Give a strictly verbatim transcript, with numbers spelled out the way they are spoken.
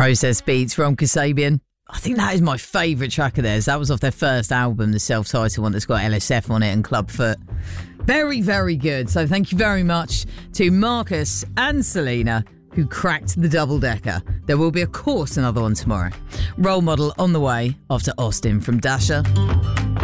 Process Beats from Kasabian. I think that is my favourite track of theirs. That was off their first album, the self-titled one that's got L S F on it and Clubfoot. Very, very good. So thank you very much to Marcus and Selena, who cracked the double-decker. There will be, of course, another one tomorrow. Role Model on the way after Austin from Dasher.